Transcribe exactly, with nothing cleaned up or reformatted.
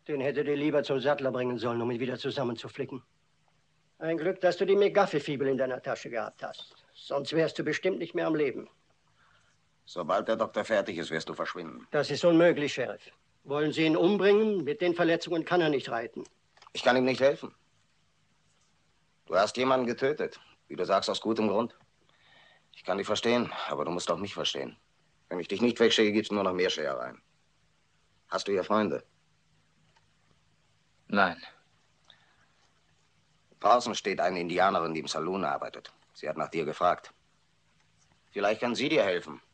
Den hättet ihr lieber zum Sattler bringen sollen, um ihn wieder zusammenzuflicken. Ein Glück, dass du die McGuffey-Fibel in deiner Tasche gehabt hast. Sonst wärst du bestimmt nicht mehr am Leben. Sobald der Doktor fertig ist, wirst du verschwinden. Das ist unmöglich, Sheriff. Wollen Sie ihn umbringen? Mit den Verletzungen kann er nicht reiten. Ich kann ihm nicht helfen. Du hast jemanden getötet. Wie du sagst, aus gutem Grund. Ich kann dich verstehen, aber du musst auch mich verstehen. Wenn ich dich nicht wegschicke, gibt's nur noch mehr Scherereien. Hast du hier Freunde? Nein. Draußen steht eine Indianerin, die im Saloon arbeitet. Sie hat nach dir gefragt. Vielleicht kann sie dir helfen.